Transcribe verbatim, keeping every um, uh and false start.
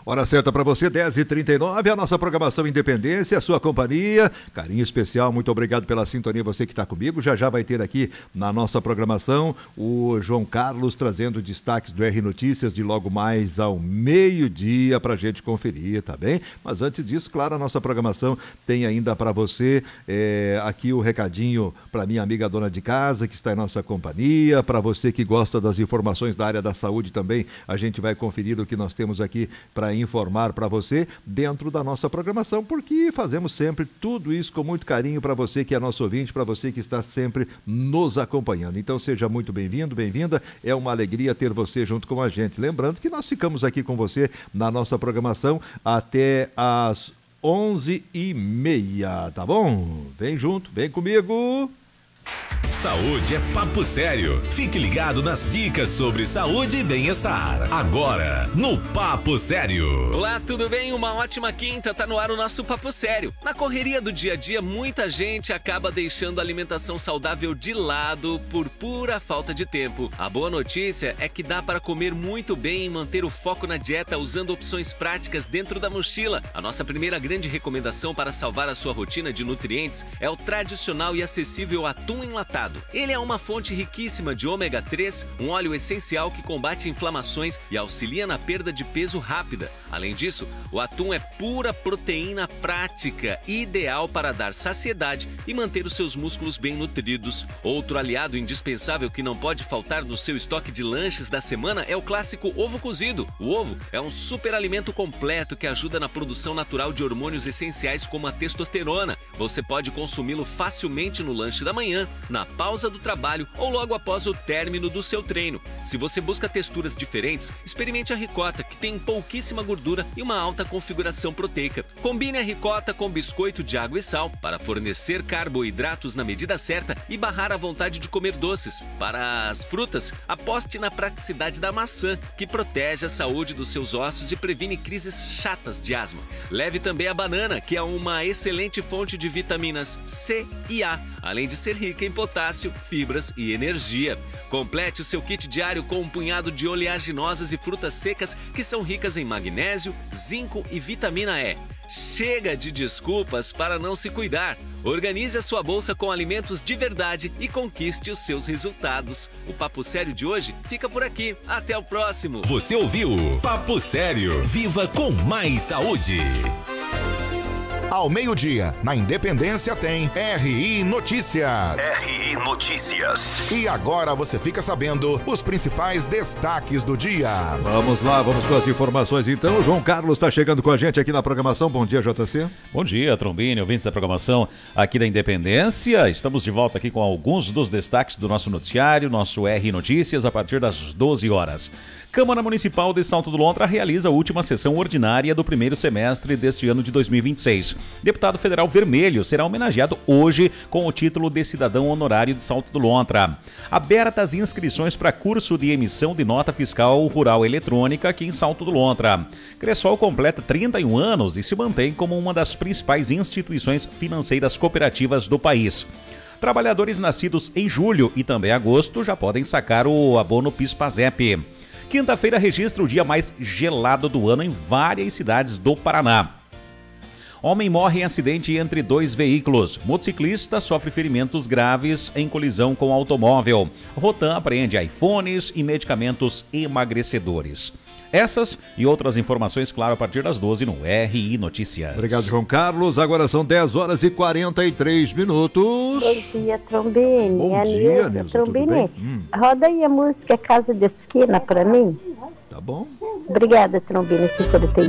Hora certa para você, dez e trinta e nove, a nossa programação Independência, a sua companhia. Carinho especial, muito obrigado pela sintonia, você que está comigo. Já já vai ter aqui na nossa programação o João Carlos trazendo destaques do R Notícias de logo mais ao meio-dia para a gente conferir, tá bem? Mas antes disso, claro, a nossa programação tem ainda para você é, aqui o recadinho para minha amiga dona de casa que está em nossa companhia, para você que gosta das informações da área da saúde também, a gente vai conferir o que nós temos aqui para informar para você dentro da nossa programação, porque fazemos sempre tudo isso com muito carinho para você que é nosso ouvinte, para você que está sempre nos acompanhando. Então seja muito bem-vindo, bem-vinda, é uma alegria ter você junto com a gente. Lembrando que nós ficamos aqui com você na nossa programação até as onze e meia, tá bom? Vem junto, vem comigo. Saúde é papo sério. Fique ligado nas dicas sobre saúde e bem-estar. Agora, no Papo Sério. Olá, tudo bem? Uma ótima quinta, tá no ar o nosso Papo Sério. Na correria do dia a dia, muita gente acaba deixando a alimentação saudável de lado por pura falta de tempo. A boa notícia é que dá para comer muito bem e manter o foco na dieta usando opções práticas dentro da mochila. A nossa primeira grande recomendação para salvar a sua rotina de nutrientes é o tradicional e acessível atum enlatado. Ele é uma fonte riquíssima de ômega três, um óleo essencial que combate inflamações e auxilia na perda de peso rápida. Além disso, o atum é pura proteína prática, ideal para dar saciedade e manter os seus músculos bem nutridos. Outro aliado indispensável que não pode faltar no seu estoque de lanches da semana é o clássico ovo cozido. O ovo é um super alimento completo que ajuda na produção natural de hormônios essenciais como a testosterona. Você pode consumi-lo facilmente no lanche da manhã, na pausa do trabalho ou logo após o término do seu treino. Se você busca texturas diferentes, experimente a ricota, que tem pouquíssima gordura e uma alta configuração proteica. Combine a ricota com biscoito de água e sal para fornecer carboidratos na medida certa e barrar a vontade de comer doces. Para as frutas, aposte na praticidade da maçã, que protege a saúde dos seus ossos e previne crises chatas de asma. Leve também a banana, que é uma excelente fonte de vitaminas C e A, além de ser rica em potássio, fibras e energia. Complete o seu kit diário com um punhado de oleaginosas e frutas secas que são ricas em magnésio, zinco e vitamina E. Chega de desculpas para não se cuidar. Organize a sua bolsa com alimentos de verdade e conquiste os seus resultados. O Papo Sério de hoje fica por aqui. Até o próximo. Você ouviu Papo Sério. Viva com mais saúde. Ao meio-dia, na Independência tem R I Notícias. R I Notícias. E agora você fica sabendo os principais destaques do dia. Vamos lá, vamos com as informações então. O João Carlos está chegando com a gente aqui na programação. Bom dia, J C. Bom dia, Trombini, ouvintes da programação aqui da Independência. Estamos de volta aqui com alguns dos destaques do nosso noticiário, nosso R I Notícias, a partir das doze horas. Câmara Municipal de Salto do Lontra realiza a última sessão ordinária do primeiro semestre deste ano de dois mil e vinte e seis. Deputado Federal Vermelho será homenageado hoje com o título de cidadão honorário de Salto do Lontra. Abertas inscrições para curso de emissão de nota fiscal rural eletrônica aqui em Salto do Lontra. Cressol completa trinta e um anos e se mantém como uma das principais instituições financeiras cooperativas do país. Trabalhadores nascidos em julho e também agosto já podem sacar o abono PIS/PASEP. Quinta-feira registra o dia mais gelado do ano em várias cidades do Paraná. Homem morre em acidente entre dois veículos. Motociclista sofre ferimentos graves em colisão com automóvel. Rotan apreende iPhones e medicamentos emagrecedores. Essas e outras informações, claro, a partir das doze no R I Notícias. Obrigado, João Carlos. Agora são dez horas e quarenta e três minutos. Bom dia, Trombini. Bom a dia, Nilza. Nilza. Trombini, Hum. roda aí a música Casa de Esquina pra mim. Tá bom. Obrigada, Trombini, cinquenta e